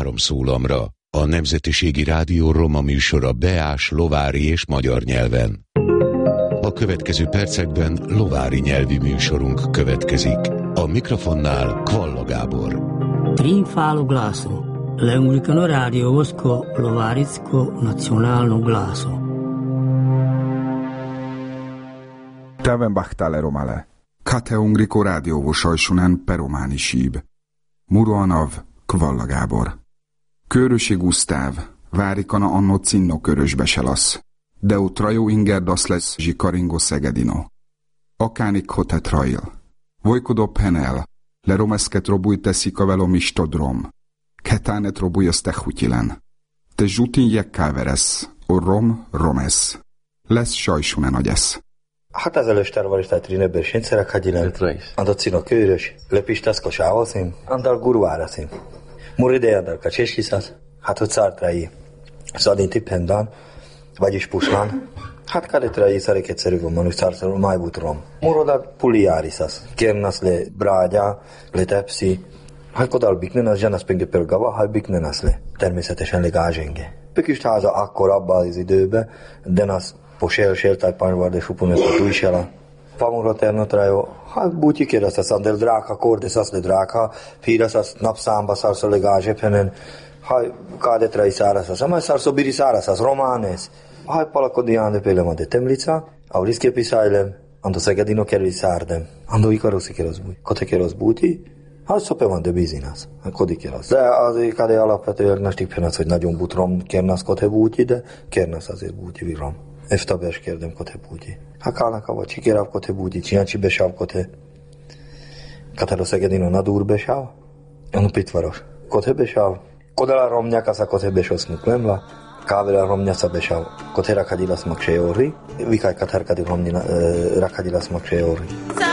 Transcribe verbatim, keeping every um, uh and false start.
három szólamra. A Nemzetiségi Rádió roma műsora beás, lovári és magyar nyelven. A következő percekben lovári nyelvi műsorunk következik. A mikrofonnál Kvalla Gábor. Trin falo glaso. L'anglicano radio vosko lovaricko nacionalno glaso. Teven bahtale romale. Kate ungriko rádióvosajsunen perománi síb. Muroanav Kvalla Gábor. Körösi Gusztáv, várikana anno cinno körösbe se lasz. Deu trajó ingerdasz lesz zsikaringo szegedino. Akánik hotet rail. Vojkodo penel, le romeszket robúj teszik a velom istodrom. Ketánet robúj az tehutilen. Te zsutin jekkáveresz, o rom romesz. Lesz sajsunen agyesz. Hát ez először van is, tehát rinebben sincszerek hagyilen. Andot szín a kőrös, lepistaszko sávalszín, andal gurvára szín. Muridé andal kacséskiszász, hát hogy szártrai. Szadin tiphendan, vagyis puslán. Hát karetrai szarek egyszerű van, manus szárszor májbutrom. Murodat puliáriszász. Kérnasz le brágyá, le tepszi. Hát kodal biknen, az zsánasz penge pörgava, hát biknen az le. Természetesen le gázsenge. Pöküst háza akkor abban az időben, de az posél séltáj pánvárde supunet a dújsela. Pamura ternotrajo, hát búti kérdeztesz, andel dráka, kordeszász le dráka, píraszász napszámba szárszor le gázsepenen, hát kádetrai száraszász, amely szárszor biri száraszász, románész. Hát palakodián de pélem de temlica, a vriszképi szájlem, ando szegedino kerül szárdem, ando ikaroszi kerosz búj. Kote kerosz búti, hát szope van de bizinász, hát kodi kerosz. De azért kade alapvetően nastik penasz, hogy nagyon butrom kérnasz kote búti, de kérnasz azért búti virom. Efta bes kérdem kote búti. Hát kálnak ava csikéráv kote búti, csinácsi besáv kote. Katero szegedino nadur besáv, anu pitvaros. Kote besáv, kodala romnyák az a kote besoszmuk lemla, kávela romnyáca besáv, kote rakadilasz magse orri, vikáj katárkadi romnyina rakadilasz magse orri.